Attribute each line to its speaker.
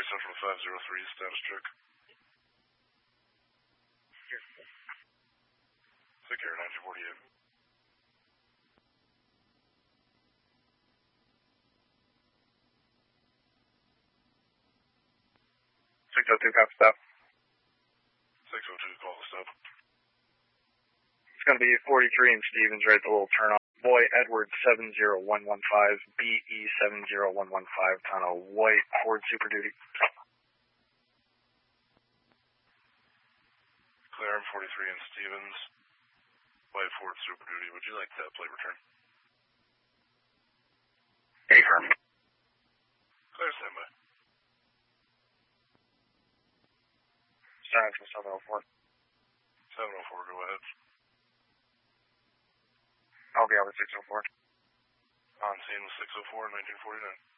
Speaker 1: Central 503, status check. Take care, 1948.
Speaker 2: 602, copy stop.
Speaker 1: 602, call the stop.
Speaker 2: It's going to be 43 in Stevens, right at the little turnoff. Boy Edward 70115, BE 70115, on a white Ford Super Duty.
Speaker 1: Clear, 43 in Stevens, white Ford Super Duty. Would you like that plate return?
Speaker 2: Affirm.
Speaker 1: Clear, standby.
Speaker 2: Starting from 704.
Speaker 1: 704, go ahead.
Speaker 2: I'll be over 604.
Speaker 1: On scene with 604 in 1949.